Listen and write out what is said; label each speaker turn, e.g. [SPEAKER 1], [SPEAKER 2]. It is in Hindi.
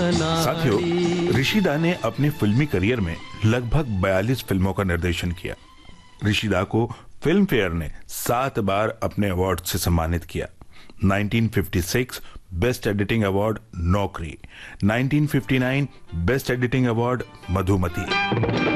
[SPEAKER 1] साथियों, ऋषिदा ने अपने फिल्मी करियर में लगभग 42 फिल्मों का निर्देशन किया। ऋषिदा को फिल्म फेयर ने 7 बार अपने अवार्ड से सम्मानित किया। 1956 बेस्ट एडिटिंग अवार्ड नौकरी, 1959 बेस्ट एडिटिंग अवार्ड मधुमती।